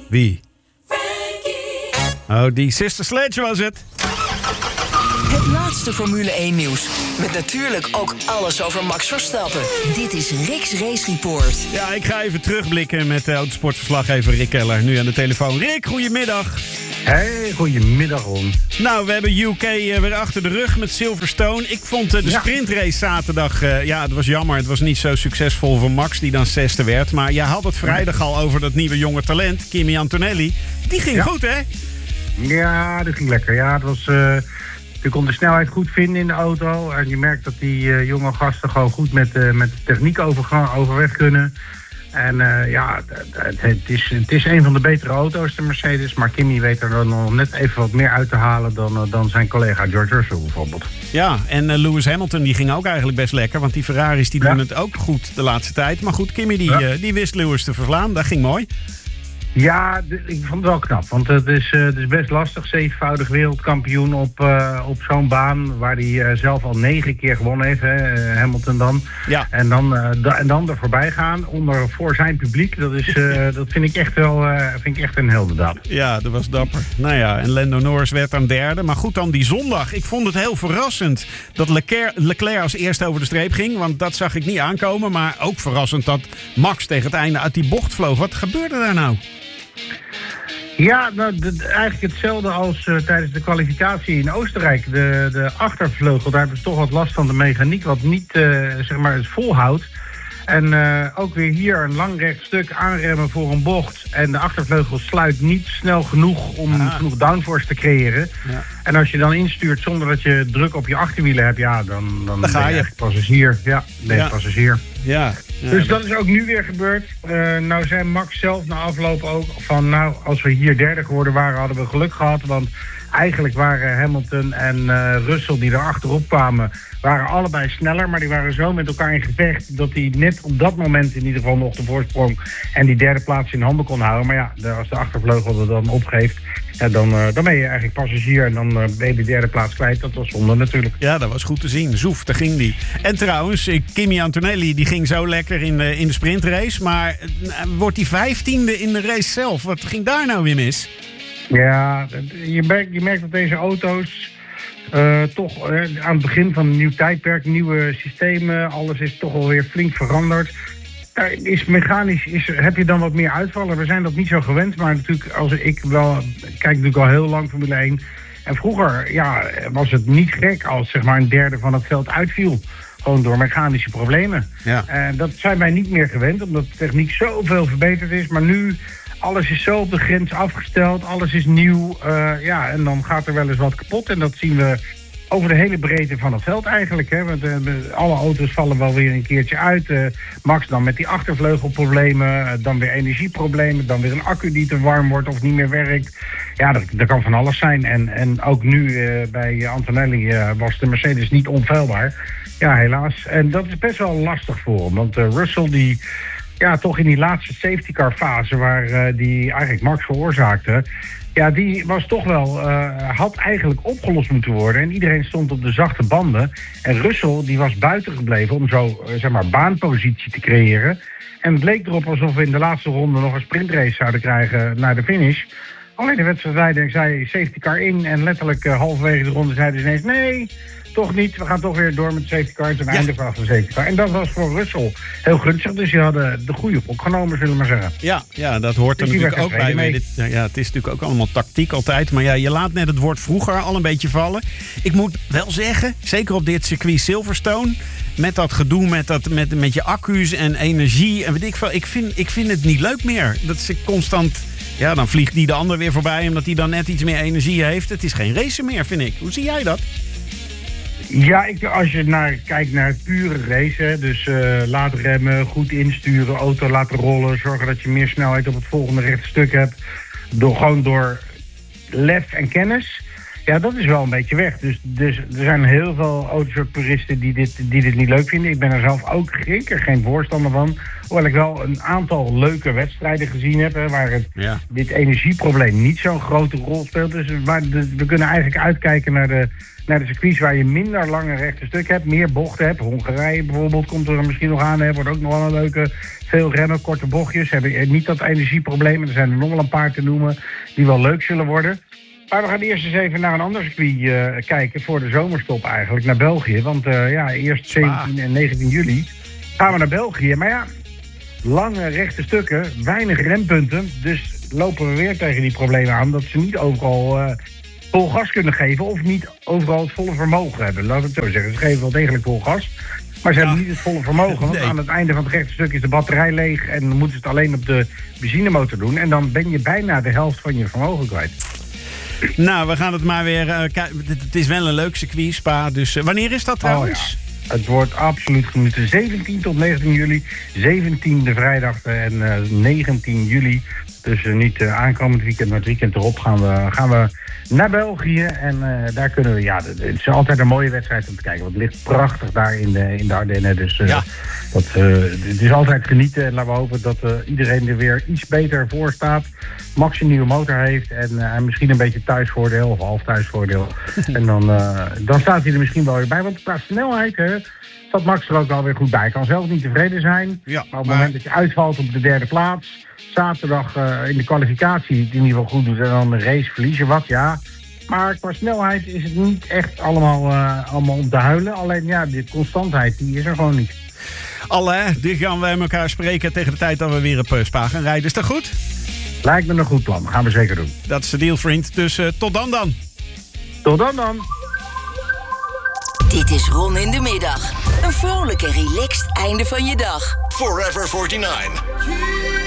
Wie? Oh, die Sister Sledge was het. Het laatste Formule 1 nieuws. Met natuurlijk ook alles over Max Verstappen. Dit is Rick's Race Report. Ja, ik ga even terugblikken met autosportverslaggever Rick Keller. Nu aan de telefoon. Rick, goedemiddag. Hey, goedemiddag Ron. Nou, we hebben UK weer achter de rug met Silverstone. Ik vond de sprintrace zaterdag, het was jammer. Het was niet zo succesvol voor Max, die dan 6e werd. Maar jij had het vrijdag al over dat nieuwe jonge talent, Kimi Antonelli. Die ging goed, hè? Ja, dat ging lekker. Ja, het was... Je kon de snelheid goed vinden in de auto. En je merkt dat die jonge gasten gewoon goed met de techniek overweg kunnen. En het is een van de betere auto's, de Mercedes. Maar Kimi weet er dan nog net even wat meer uit te halen dan zijn collega George Russell bijvoorbeeld. Ja, en Lewis Hamilton die ging ook eigenlijk best lekker. Want die Ferraris die doen het ook goed de laatste tijd. Maar goed, Kimi die wist Lewis te verslaan. Dat ging mooi. Ja, ik vond het wel knap, want het is best lastig. 7-voudig wereldkampioen op zo'n baan waar hij zelf al 9 keer gewonnen heeft, hè, Hamilton dan. Ja. En dan er voorbij gaan voor zijn publiek, dat vind ik echt een heldendaad. Ja, dat was dapper. Nou ja, en Lando Norris werd dan 3e. Maar goed, dan die zondag. Ik vond het heel verrassend dat Leclerc als eerste over de streep ging, want dat zag ik niet aankomen. Maar ook verrassend dat Max tegen het einde uit die bocht vloog. Wat gebeurde daar nou? Ja, eigenlijk hetzelfde als tijdens de kwalificatie in Oostenrijk. De achtervleugel, daar hebben ze toch wat last van de mechaniek, wat niet het volhoudt. En ook weer hier een lang recht stuk aanremmen voor een bocht. En de achtervleugel sluit niet snel genoeg om genoeg downforce te creëren. Ja. En als je dan instuurt zonder dat je druk op je achterwielen hebt, ja, dan ben je eigenlijk passagier. Ja, passagier. Ja. Ja, dus dat is ook nu weer gebeurd. Nou zei Max zelf na afloop ook van, nou, als we hier 3e geworden waren, hadden we geluk gehad. Want eigenlijk waren Hamilton en Russell die er achterop kwamen, waren allebei sneller. Maar die waren zo met elkaar in gevecht dat hij net op dat moment in ieder geval nog de voorsprong en die 3e plaats in handen kon houden. Maar ja, als de achtervleugel er dan opgeeft, dan ben je eigenlijk passagier en dan ben je de 3e plaats kwijt. Dat was zonde natuurlijk. Ja, dat was goed te zien. Zoef, daar ging die. En trouwens, Kimi Antonelli die ging zo lekker in de sprintrace. Maar wordt die 15e in de race zelf? Wat ging daar nou weer mis? Ja, je merkt dat deze auto's toch aan het begin van een nieuw tijdperk, nieuwe systemen, alles is toch alweer flink veranderd. Heb je dan wat meer uitvallen? We zijn dat niet zo gewend, maar natuurlijk, kijk natuurlijk al heel lang Formule 1. En vroeger was het niet gek als zeg maar een 3e van het veld uitviel. Gewoon door mechanische problemen. Ja. Dat zijn wij niet meer gewend, omdat de techniek zoveel verbeterd is. Maar nu, alles is zo op de grens afgesteld, alles is nieuw. En dan gaat er wel eens wat kapot. En dat zien we over de hele breedte van het veld eigenlijk. Hè? Want alle auto's vallen wel weer een keertje uit. Max dan met die achtervleugelproblemen, dan weer energieproblemen, dan weer een accu die te warm wordt of niet meer werkt. Ja, dat kan van alles zijn. En ook nu bij Antonelli was de Mercedes niet onfeilbaar. Ja, helaas. En dat is best wel lastig voor hem. Want Russell die toch in die laatste safety car fase waar die eigenlijk Max veroorzaakte, ja, die was toch wel, had eigenlijk opgelost moeten worden. En iedereen stond op de zachte banden. En Russell, die was buiten gebleven om zo, baanpositie te creëren. En het leek erop alsof we in de laatste ronde nog een sprintrace zouden krijgen naar de finish. Alleen de wedstrijd zei safety car in. En letterlijk halverwege de ronde zeiden ze ineens, nee, toch niet. We gaan toch weer door met de safety car ten einde van de safety car. En dat was voor Russell heel gunstig. Dus die hadden de goede opgenomen, zullen we maar zeggen. Ja, dat hoort er natuurlijk ook bij. Het is natuurlijk ook allemaal tactiek altijd. Maar ja, je laat net het woord vroeger al een beetje vallen. Ik moet wel zeggen, zeker op dit circuit Silverstone, met dat gedoe met je accu's en energie en weet ik veel. Ik vind het niet leuk meer. Dat is constant. Ja, dan vliegt die de ander weer voorbij omdat hij dan net iets meer energie heeft. Het is geen race meer, vind ik. Hoe zie jij dat? Ja, als je kijkt naar het pure racen, dus laten remmen, goed insturen, auto laten rollen, zorgen dat je meer snelheid op het volgende rechtstuk hebt, door lef en kennis. Ja, dat is wel een beetje weg. Dus er zijn heel veel autosportpuristen die dit niet leuk vinden. Ik ben er zelf ook geen voorstander van. Hoewel ik wel een aantal leuke wedstrijden gezien heb, hè, waar dit energieprobleem niet zo'n grote rol speelt. Dus we kunnen eigenlijk uitkijken naar de circuits waar je minder lange rechte stuk hebt, meer bochten hebt. Hongarije bijvoorbeeld komt er misschien nog aan, hè, wordt ook nog wel een leuke. Veel remmen, korte bochtjes, hebben niet dat energieprobleem. Er zijn er nog wel een paar te noemen die wel leuk zullen worden. Maar we gaan eerst eens even naar een ander circuit kijken voor de zomerstop eigenlijk, naar België. Want eerst 17 en 19 juli gaan we naar België. Maar ja, lange rechte stukken, weinig rempunten. Dus lopen we weer tegen die problemen aan dat ze niet overal vol gas kunnen geven of niet overal het volle vermogen hebben. Laat ik het zo zeggen. Ze geven wel degelijk vol gas, maar ze hebben niet het volle vermogen. Want aan het einde van het rechte stuk is de batterij leeg en dan moeten ze het alleen op de benzinemotor doen. En dan ben je bijna de helft van je vermogen kwijt. Nou, we gaan het maar weer... het is wel een leuk circuit, Spa. Dus wanneer is dat trouwens? Ja. Het wordt absoluut genieten. 17 tot 19 juli. 17 de vrijdag en 19 juli. Dus niet aankomend weekend, maar het weekend erop gaan we naar België. En daar kunnen we... Ja, het is altijd een mooie wedstrijd om te kijken. Want het ligt prachtig daar in de Ardennen. Dus het is altijd genieten. En laten we hopen dat iedereen er weer iets beter voor staat. Max een nieuwe motor heeft en misschien een beetje thuisvoordeel of half thuisvoordeel. En dan staat hij er misschien wel weer bij. Want qua snelheid staat Max er ook wel weer goed bij. Kan zelf niet tevreden zijn. Ja, maar op het moment dat je uitvalt op de derde plaats, zaterdag in de kwalificatie het in ieder geval goed doet en dan de race verliezen wat, ja. Maar qua snelheid is het niet echt allemaal om te huilen. Alleen ja, de constantheid die is er gewoon niet. Die gaan we elkaar spreken tegen de tijd dat we weer op Spa gaan rijden. Is dat goed? Lijkt me een goed plan. Gaan we zeker doen. Dat is de deal, vriend. Dus tot dan. Tot dan. Dit is Ron in de middag. Een vrolijk en relaxed einde van je dag. Forever 49.